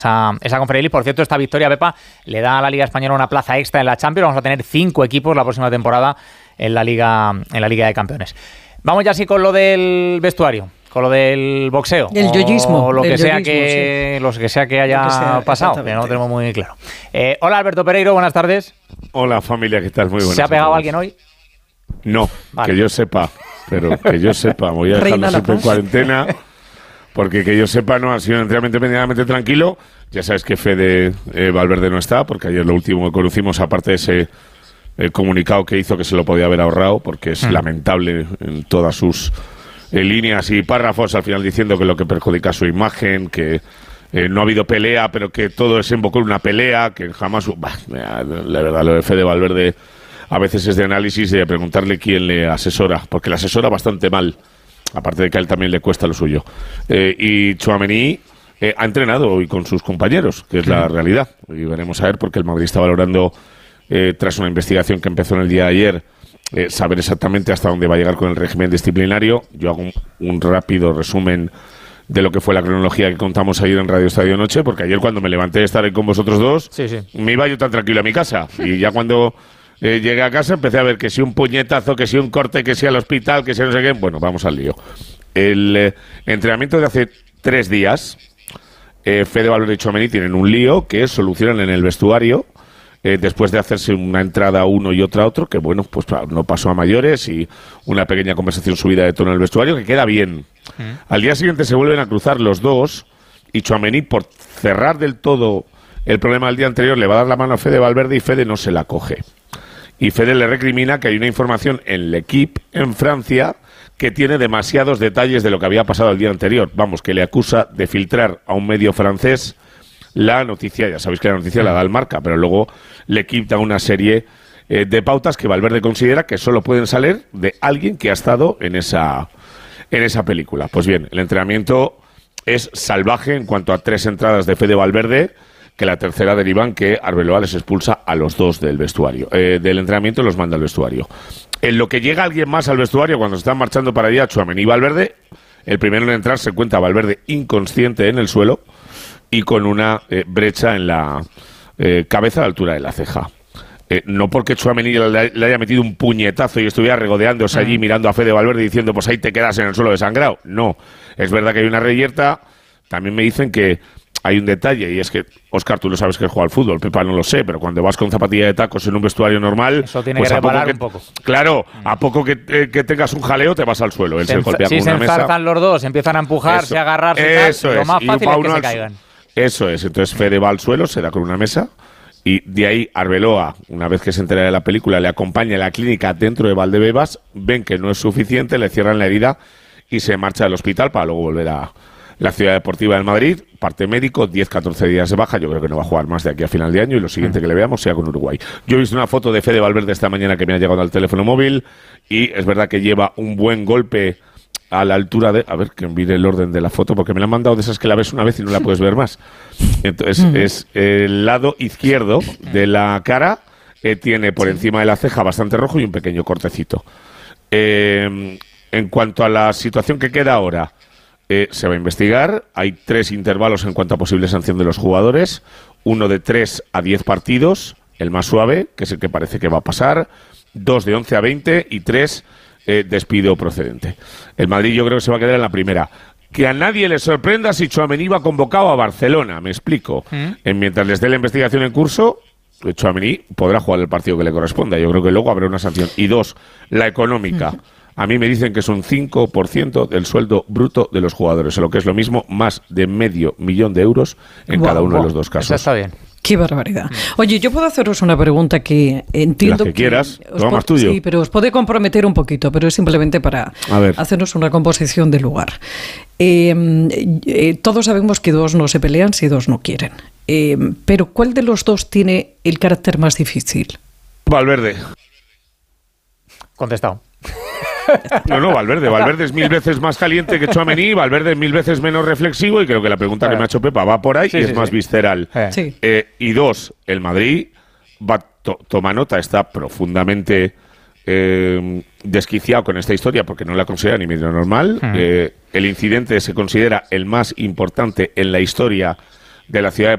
esa Conference League. Por cierto, esta victoria, Pepa, le da a la Liga Española una plaza extra en la Champions. Vamos a tener 5 equipos la próxima temporada en la Liga de Campeones. Vamos ya así con lo del vestuario, con lo del boxeo. El yoyismo. O lo que sea que haya pasado, que no lo tenemos muy claro. Hola, Alberto Pereiro, buenas tardes. Hola, familia, ¿qué tal? Muy buenas. ¿Se ha pegado alguien hoy? No, vale. Que yo sepa, pero que yo sepa. Voy a dejarlo siempre en cuarentena, porque que yo sepa no ha sido un entrenamiento medianamente tranquilo. Ya sabes que Fede Valverde no está, porque ayer lo último que conocimos, aparte de ese comunicado que hizo, que se lo podía haber ahorrado, porque es lamentable en todas sus líneas y párrafos, al final diciendo que lo que perjudica su imagen, que no ha habido pelea, pero que todo desembocó en una pelea, que jamás... la verdad, lo de Fede Valverde a veces es de análisis y de preguntarle quién le asesora, porque le asesora bastante mal, aparte de que a él también le cuesta lo suyo. Y Tchouaméni ha entrenado hoy con sus compañeros, que es la realidad. Y veremos a ver, porque el Madrid está valorando, tras una investigación que empezó en el día de ayer, saber exactamente hasta dónde va a llegar con el régimen disciplinario. Yo hago un rápido resumen de lo que fue la cronología que contamos ayer en Radio Estadio Noche, porque ayer cuando me levanté de estar ahí con vosotros dos, me iba yo tan tranquilo a mi casa. Y ya cuando llegué a casa empecé a ver que si un puñetazo, que si un corte, que si al hospital, que si no sé qué. Bueno, vamos al lío. El entrenamiento de hace 3 días, Fede Valverde y Tchouaméni tienen un lío que solucionan en el vestuario, después de hacerse una entrada uno y otra otro, que bueno, pues no pasó a mayores, y una pequeña conversación subida de tono en el vestuario, que queda bien. Al día siguiente se vuelven a cruzar los dos, y Tchouaméni, por cerrar del todo el problema del día anterior, le va a dar la mano a Fede Valverde y Fede no se la coge. Y Fede le recrimina que hay una información en L'Équipe, en Francia, que tiene demasiados detalles de lo que había pasado el día anterior. Vamos, que le acusa de filtrar a un medio francés la noticia. Ya sabéis que la noticia la da el Marca, pero luego L'Équipe da una serie de pautas que Valverde considera que solo pueden salir de alguien que ha estado en esa película. Pues bien, el entrenamiento es salvaje en cuanto a 3 entradas de Fede Valverde, que la tercera derivan que Arbeloa les expulsa a los 2 del vestuario. Del entrenamiento los manda al vestuario. En lo que llega alguien más al vestuario, cuando se están marchando para allá, Tchouaméni y Valverde, el primero en entrar se encuentra Valverde inconsciente en el suelo y con una brecha en la cabeza a la altura de la ceja. No porque Tchouaméni le haya metido un puñetazo y estuviera regodeándose allí mirando a Fede Valverde diciendo pues ahí te quedas en el suelo desangrado. No, es verdad que hay una reyerta. También me dicen que hay un detalle, y es que, Óscar, tú lo sabes que juega al fútbol, Pepa no lo sé, pero cuando vas con zapatilla de tacos en un vestuario normal, eso tiene pues que reparar un poco. Claro, a poco que tengas un jaleo te vas al suelo. Él se golpea con una mesa. Si se enzarzan los dos, empiezan a empujarse, a agarrarse, eso lo más fácil es que se caigan. Eso es, entonces Fede va al suelo, se da con una mesa, y de ahí Arbeloa, una vez que se entera de la película, le acompaña a la clínica dentro de Valdebebas, ven que no es suficiente, le cierran la herida y se marcha al hospital para luego volver a la Ciudad Deportiva del Madrid, parte médico, 10-14 días de baja. Yo creo que no va a jugar más de aquí a final de año, y lo siguiente que le veamos sea con Uruguay. Yo he visto una foto de Fede Valverde esta mañana que me ha llegado al teléfono móvil, y es verdad que lleva un buen golpe a la altura de... A ver, que mire el orden de la foto, porque me la han mandado de esas que la ves una vez y no la puedes ver más. Entonces, es el lado izquierdo de la cara, tiene por encima de la ceja bastante rojo y un pequeño cortecito. En cuanto a la situación que queda ahora, se va a investigar. Hay 3 intervalos en cuanto a posible sanción de los jugadores. Uno de 3 a 10 partidos, el más suave, que es el que parece que va a pasar. 2 de 11 a 20 y 3 despido procedente. El Madrid yo creo que se va a quedar en la primera. Que a nadie le sorprenda si Tchouaméni va convocado a Barcelona, me explico. Mientras les dé la investigación en curso, Tchouaméni podrá jugar el partido que le corresponda. Yo creo que luego habrá una sanción. Y 2, la económica. A mí me dicen que es un 5% del sueldo bruto de los jugadores, lo que es lo mismo, más de $500,000 euros en cada uno de los 2 casos. Eso está bien. Qué barbaridad. Oye, yo puedo haceros una pregunta que entiendo que quieras, toma más tuyo. Sí, pero os puede comprometer un poquito, pero es simplemente para hacernos una composición del lugar. Todos sabemos que 2 no se pelean si 2 no quieren. Pero ¿cuál de los 2 tiene el carácter más difícil? Valverde. Contestado. No, Valverde. Valverde es 1000 veces más caliente que Tchouaméni, Valverde es 1000 veces menos reflexivo, y creo que la pregunta que me ha hecho Pepa va por ahí, y es más visceral. Y 2, el Madrid toma nota, está profundamente desquiciado con esta historia porque no la considera ni medio normal. El incidente se considera el más importante en la historia de la Ciudad